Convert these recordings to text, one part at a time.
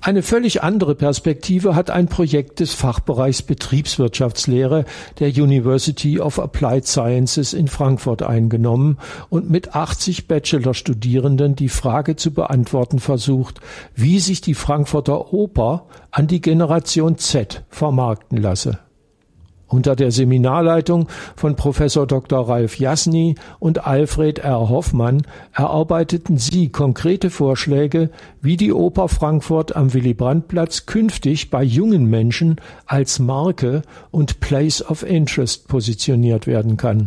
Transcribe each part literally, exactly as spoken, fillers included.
Eine völlig andere Perspektive hat ein Projekt des Fachbereichs Betriebswirtschaftslehre der University of Applied Sciences in Frankfurt eingenommen und mit achtzig Bachelorstudierenden die Frage zu beantworten versucht, wie sich die Frankfurter Oper an die Generation Z vermarkten lasse. Unter der Seminarleitung von Professor Doktor Ralf Jasny und Alfred R. Hoffmann erarbeiteten sie konkrete Vorschläge, wie die Oper Frankfurt am Willy-Brandt-Platz künftig bei jungen Menschen als Marke und Place of Interest positioniert werden kann.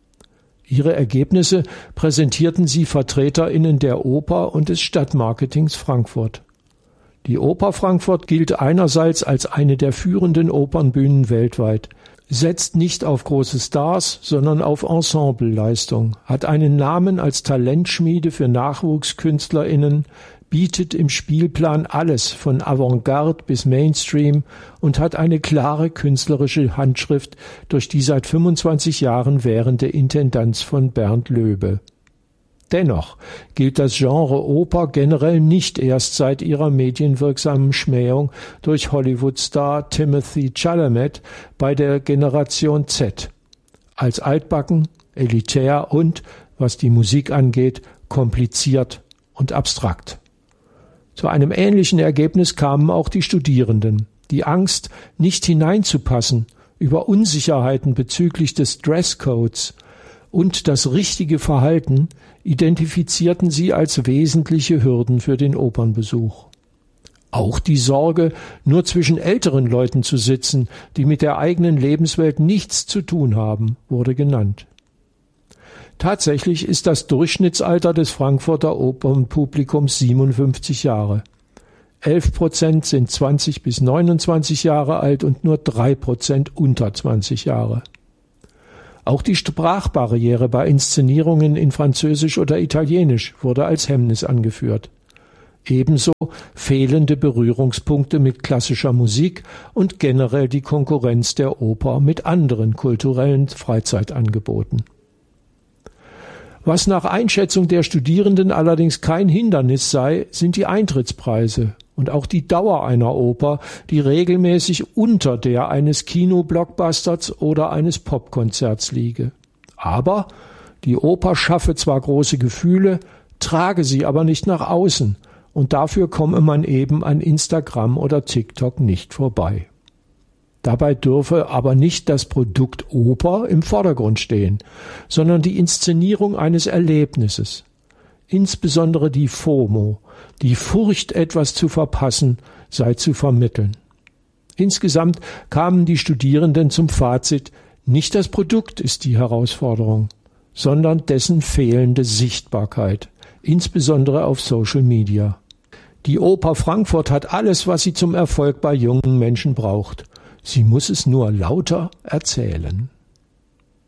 Ihre Ergebnisse präsentierten sie VertreterInnen der Oper und des Stadtmarketings Frankfurt. Die Oper Frankfurt gilt einerseits als eine der führenden Opernbühnen weltweit, setzt nicht auf große Stars, sondern auf Ensembleleistung, hat einen Namen als Talentschmiede für NachwuchskünstlerInnen, bietet im Spielplan alles von Avantgarde bis Mainstream und hat eine klare künstlerische Handschrift durch die seit fünfundzwanzig Jahren währende Intendanz von Bernd Löbe. Dennoch gilt das Genre Oper generell nicht erst seit ihrer medienwirksamen Schmähung durch Hollywood-Star Timothée Chalamet bei der Generation Z als altbacken, elitär und, was die Musik angeht, kompliziert und abstrakt. Zu einem ähnlichen Ergebnis kamen auch die Studierenden. Die Angst, nicht hineinzupassen, über Unsicherheiten bezüglich des Dresscodes und das richtige Verhalten identifizierten sie als wesentliche Hürden für den Opernbesuch. Auch die Sorge, nur zwischen älteren Leuten zu sitzen, die mit der eigenen Lebenswelt nichts zu tun haben, wurde genannt. Tatsächlich ist das Durchschnittsalter des Frankfurter Opernpublikums siebenundfünfzig Jahre. elf Prozent sind zwanzig bis neunundzwanzig Jahre alt und nur drei Prozent unter zwanzig Jahre. Auch die Sprachbarriere bei Inszenierungen in Französisch oder Italienisch wurde als Hemmnis angeführt. Ebenso fehlende Berührungspunkte mit klassischer Musik und generell die Konkurrenz der Oper mit anderen kulturellen Freizeitangeboten. Was nach Einschätzung der Studierenden allerdings kein Hindernis sei, sind die Eintrittspreise und auch die Dauer einer Oper, die regelmäßig unter der eines Kino-Blockbusters oder eines Popkonzerts liege. Aber die Oper schaffe zwar große Gefühle, trage sie aber nicht nach außen, und dafür komme man eben an Instagram oder TikTok nicht vorbei. Dabei dürfe aber nicht das Produkt Oper im Vordergrund stehen, sondern die Inszenierung eines Erlebnisses. Insbesondere die FOMO, die Furcht, etwas zu verpassen, sei zu vermitteln. Insgesamt kamen die Studierenden zum Fazit, nicht das Produkt ist die Herausforderung, sondern dessen fehlende Sichtbarkeit, insbesondere auf Social Media. Die Oper Frankfurt hat alles, was sie zum Erfolg bei jungen Menschen braucht. Sie muss es nur lauter erzählen.